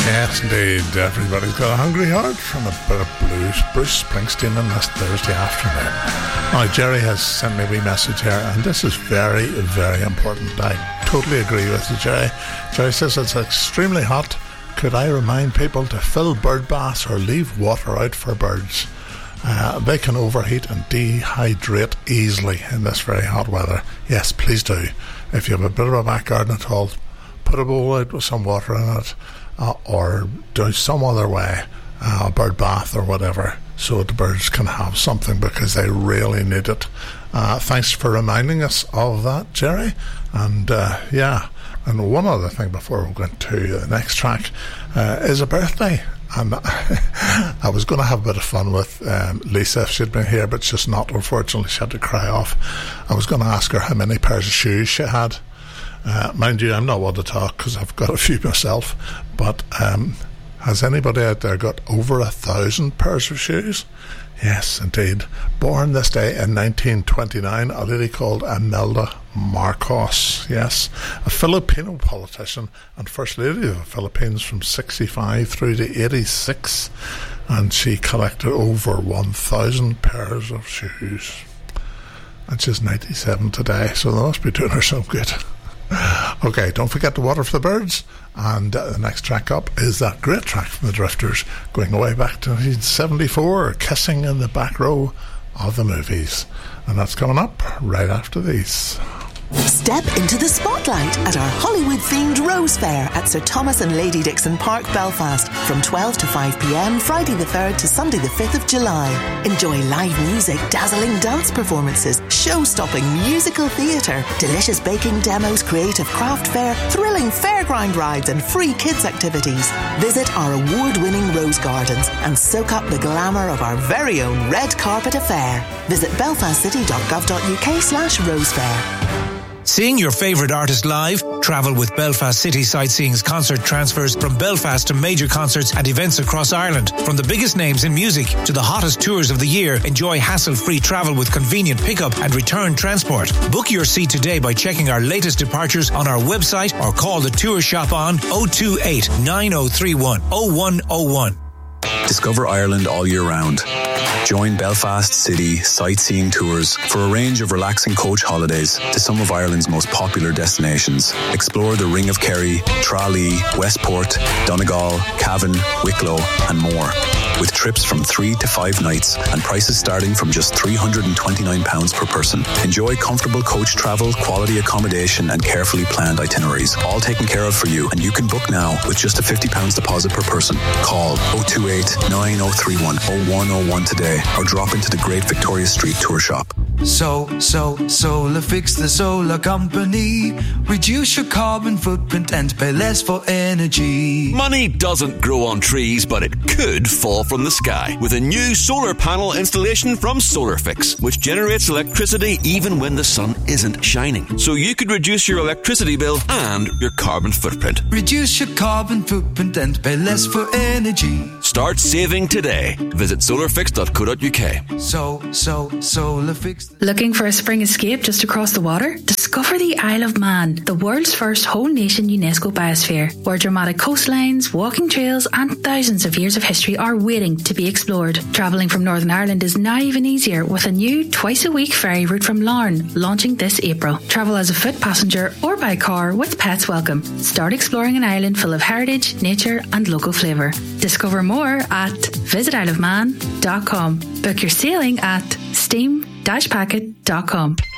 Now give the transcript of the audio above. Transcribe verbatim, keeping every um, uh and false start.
Yes, indeed. Everybody's got a hungry heart from a bit of blues. Bruce Springsteen on this Thursday afternoon. Now, Jerry has sent me a wee message here, and this is very, very important. I totally agree with you, Jerry. Jerry says it's extremely hot. Could I remind people to fill bird baths or leave water out for birds? Uh, they can overheat and dehydrate easily in this very hot weather. Yes, please do. If you have a bit of a back garden at all, put a bowl out with some water in it, uh, or do some other way, uh, a bird bath or whatever, so the birds can have something, because they really need it. Uh, thanks for reminding us of that, Jerry. And uh, yeah, and one other thing before we go into the next track uh, is a birthday. And I was going to have a bit of fun with um, Lisa if she'd been here, but she's not, unfortunately. She had to cry off. I was going to ask her how many pairs of shoes she had. Uh, mind you, I'm not one to talk because I've got a few myself, but um, has anybody out there got over a thousand pairs of shoes? Yes, indeed. Born this day in nineteen twenty-nine, a lady called Imelda Marcos. Yes, a Filipino politician and First Lady of the Philippines from sixty-five through to eighty-six, and she collected over one thousand pairs of shoes. And she's ninety-seven today, so they must be doing her some good. Okay, don't forget to water for the birds. And uh, the next track up is that great track from the Drifters, going way back to nineteen seventy-four, Kissing in the Back Row of the Movies. And that's coming up right after these. Step into the spotlight at our Hollywood-themed Rose Fair at Sir Thomas and Lady Dixon Park, Belfast, from twelve to five p.m, Friday the third to Sunday the fifth of July. Enjoy live music, dazzling dance performances, show-stopping musical theatre, delicious baking demos, creative craft fair, thrilling fairground rides and free kids activities. Visit our award-winning Rose Gardens and soak up the glamour of our very own red carpet affair. Visit belfastcity.gov.uk slash Rose Fair. Seeing your favourite artist live? Travel with Belfast City Sightseeing's concert transfers from Belfast to major concerts and events across Ireland. From the biggest names in music to the hottest tours of the year, enjoy hassle-free travel with convenient pickup and return transport. Book your seat today by checking our latest departures on our website or call the tour shop on oh two eight, nine oh three one, oh one oh one. Discover Ireland all year round. Join Belfast City Sightseeing Tours for a range of relaxing coach holidays to some of Ireland's most popular destinations. Explore the Ring of Kerry, Tralee, Westport, Donegal, Cavan, Wicklow and more. With trips from three to five nights and prices starting from just three hundred twenty-nine pounds per person. Enjoy comfortable coach travel, quality accommodation and carefully planned itineraries. All taken care of for you, and you can book now with just a fifty pounds deposit per person. Call oh two eight, nine oh three one, oh one oh one today or drop into the Great Victoria Street Tour Shop. So, so, Solarfix, the solar company. Reduce your carbon footprint and pay less for energy. Money doesn't grow on trees, but it could fall from the sky with a new solar panel installation from Solarfix, which generates electricity even when the sun isn't shining. So you could reduce your electricity bill and your carbon footprint. Reduce your carbon footprint and pay less for energy. Start saving today. Visit solarfix dot co dot uk. So, so, Solarfix. Looking for a spring escape just across the water? Discover the Isle of Man, the world's first whole-nation UNESCO biosphere, where dramatic coastlines, walking trails and thousands of years of history are waiting to be explored. Travelling from Northern Ireland is now even easier with a new twice-a-week ferry route from Larne, launching this April. Travel as a foot passenger or by car with pets welcome. Start exploring an island full of heritage, nature and local flavour. Discover more at visit isle of man dot com. Book your sailing at steam dash packet dot com.